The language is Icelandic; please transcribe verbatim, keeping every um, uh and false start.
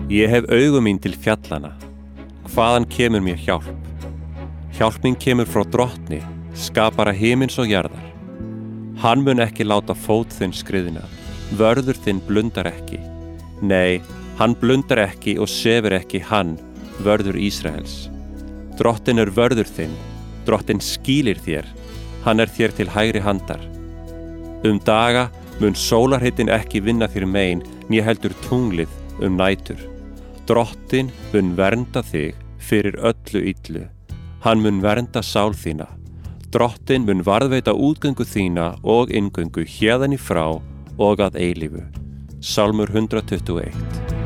Ég hef augu mín til fjallana. Hvaðan kemur mér hjálp? Hjálp mín kemur frá Drottni, skapara himins og jarðar. Hann mun ekki láta fót þinn skriðna, vörður þinn blundar ekki. Nei, hann blundar ekki og sefur ekki hann, vörður Ísraels. Drottinn er vörður þinn, Drottinn skýlir þér, hann er þér til hægri handar. Um daga mun sólarhitinn ekki vinna þér mein, né heldur tunglið um nætur. Drottinn mun vernda þig fyrir öllu illu. Hann mun vernda sál þína. Drottinn mun varðveita útgöngu þína og inngöngu héðan í frá og að eilífu. Sálmur hundrað tuttugu og eitt.